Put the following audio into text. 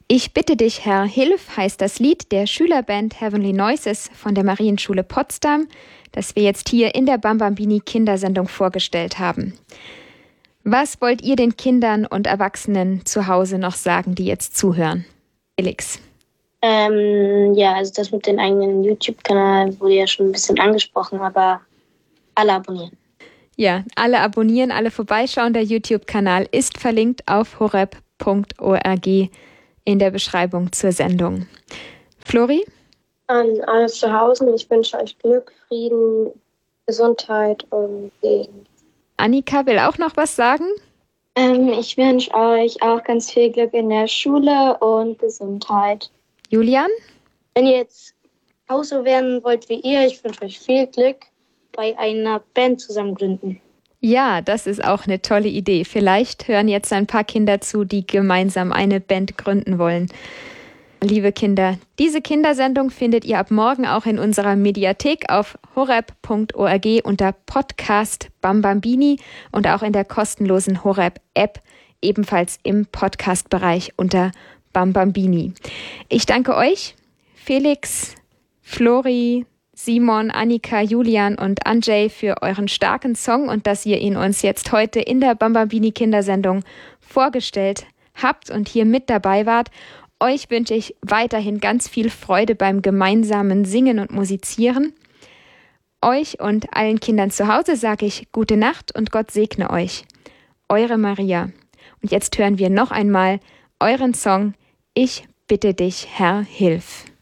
Ich bitte dich, Herr, hilf, heißt das Lied der Schülerband Heavenly Noises von der Marienschule Potsdam, das wir jetzt hier in der Bambambini Kindersendung vorgestellt haben. Was wollt ihr den Kindern und Erwachsenen zu Hause noch sagen, die jetzt zuhören? Felix. Also das mit dem eigenen YouTube-Kanal wurde ja schon ein bisschen angesprochen, aber alle abonnieren. Ja, alle abonnieren, alle vorbeischauen. Der YouTube-Kanal ist verlinkt auf horeb.org in der Beschreibung zur Sendung. Flori? An alle zu Hause, ich wünsche euch Glück, Frieden, Gesundheit und Segen. Annika will auch noch was sagen? Ich wünsche euch auch ganz viel Glück in der Schule und Gesundheit. Julian? Wenn ihr jetzt auch so werden wollt wie ihr, ich wünsche euch viel Glück bei einer Band zusammen gründen. Ja, das ist auch eine tolle Idee. Vielleicht hören jetzt ein paar Kinder zu, die gemeinsam eine Band gründen wollen. Liebe Kinder, diese Kindersendung findet ihr ab morgen auch in unserer Mediathek auf horeb.org unter Podcast Bambambini und auch in der kostenlosen Horeb-App, ebenfalls im Podcast-Bereich unter Bambambini. Ich danke euch, Felix, Flori, Simon, Annika, Julian und Andrzej für euren starken Song und dass ihr ihn uns jetzt heute in der Bambambini Kindersendung vorgestellt habt und hier mit dabei wart. Euch wünsche ich weiterhin ganz viel Freude beim gemeinsamen Singen und Musizieren. Euch und allen Kindern zu Hause sage ich gute Nacht und Gott segne euch. Eure Maria. Und jetzt hören wir noch einmal euren Song Ich bitte dich, Herr, hilf.